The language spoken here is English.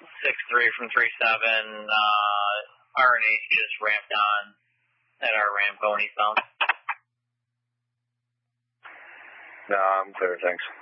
6-3 from 3-7. RNH just ramped on at our ramp going eastbound. No, I'm clear, thanks.